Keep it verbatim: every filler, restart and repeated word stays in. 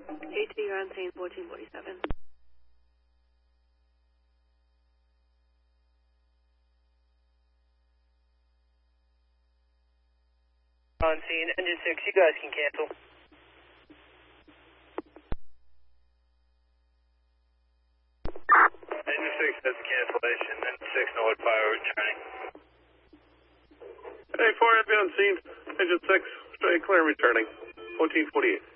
A two, you're on scene, fourteen forty-seven. On scene, engine six, you guys can cancel. Engine six has cancellation, and six Norwood Fire returning. Hey, four, I'll be on scene. Engine six, straight clear returning. fourteen forty-eight.